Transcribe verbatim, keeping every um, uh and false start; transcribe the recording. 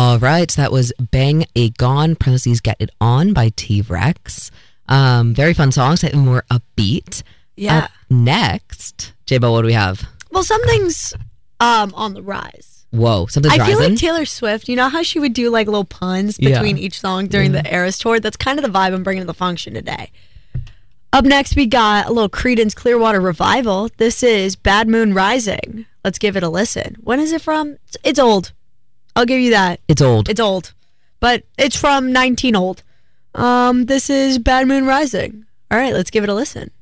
All right, so that was Bang A Gone, parentheses Get It On by T-Rex. Um, very fun songs, slightly more upbeat. Yeah. Up next, J-Bo, what do we have? Well, something's um, on the rise. Whoa, something's I rising? feel like Taylor Swift, you know how she would do like little puns between Yeah. each song during the Eras tour? That's kind of the vibe I'm bringing to the function today. Up next, we got a little Creedence Clearwater Revival. This is Bad Moon Rising. Let's give it a listen. When is it from? It's, it's old. I'll give you that. It's old. It's old. But it's from nineteen old. Um, this is Bad Moon Rising. All right, let's give it a listen.